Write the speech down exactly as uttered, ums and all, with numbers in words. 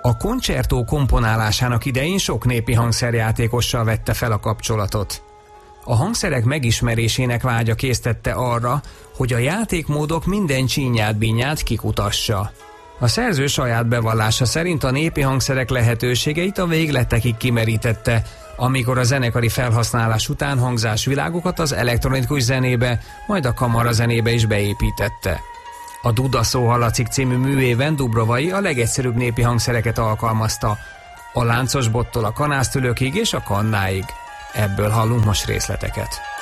A koncertó komponálásának idején sok népi hangszerjátékossal vette fel a kapcsolatot. A hangszerek megismerésének vágya késztette arra, hogy a játékmódok minden csínyát-bínyát kikutassa. A szerző saját bevallása szerint a népi hangszerek lehetőségeit a végletekig kimerítette, amikor a zenekari felhasználás után hangzásvilágokat az elektronikus zenébe, majd a kamarazenébe is beépítette. A Duda szó hallatszik című művében Dubrovai a legegyszerűbb népi hangszereket alkalmazta, a láncos bottól a kanásztülőkig és a kannáig. Ebből hallunk most részleteket.